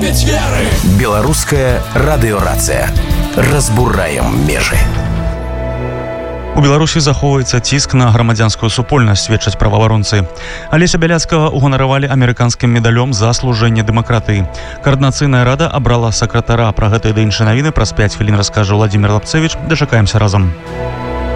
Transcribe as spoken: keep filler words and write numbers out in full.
памяць веры. Беларуская радыёрацыя. Разбураем межы. У Беларусі захоўваецца ціск на грамадзянскую супольнасць, сведчаць праваабаронцы. Алеся Бяляцкага уганаравалі амерыканскім медалём за служэнне дэмакратыі. Каардынацыйная рада абрала сакратара. Пра гэта і іншыя навіны праз пяць хвілін раскажа Владзімир Лапцевіч. Дачакаемся разам.